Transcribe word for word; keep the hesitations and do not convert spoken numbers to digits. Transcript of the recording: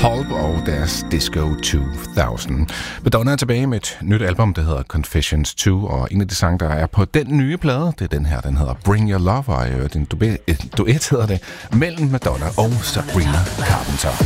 Pulp og deres Disco to tusind. Madonna er tilbage med et nyt album, der hedder Confessions to, og en af de sange, der er på den nye plade, det er den her, den hedder Bring Your Love, og en duet hedder det, mellem Madonna og Sabrina Carpenter.